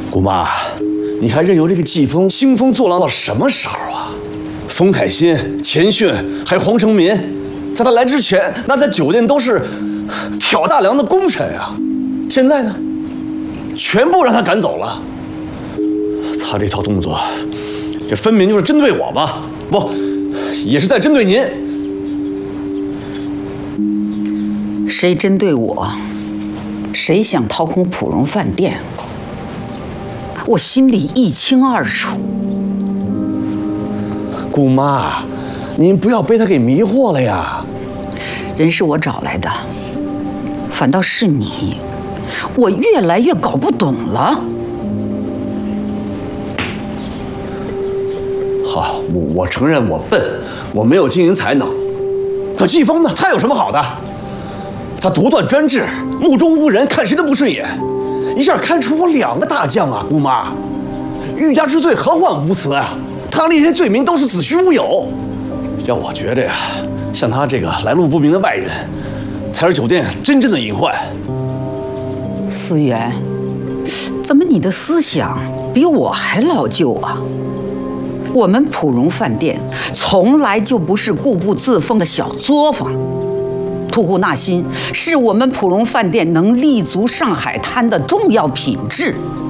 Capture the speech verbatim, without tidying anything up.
姑妈，你还任由这个季风兴风作浪到什么时候啊？冯凯欣、钱迅还有黄成民，在他来之前，那在酒店都是挑大梁的功臣啊。现在呢，全部让他赶走了。他这套动作，这分明就是针对我吧？不，也是在针对您。 谁针对我，谁想掏空普荣饭店，我心里一清二楚。 姑妈，您不要被他给迷惑了呀。 人是我找来的，反倒是你，我越来越搞不懂了。 好，我我承认我笨，我没有经营才能。可季风呢？他有什么好的？他独断专制，目中无人，看谁都不顺眼，一下看出我两个大将啊！姑妈，欲加之罪，何患无辞啊？他那些罪名都是子虚乌有。让我觉得呀，像他这个来路不明的外人，才是酒店真正的隐患。 思源，怎么你的思想比我还老旧啊？我们普荣饭店从来就不是固步自封的小作坊。吐户纳新是我们普荣饭店能立足上海滩的重要品质。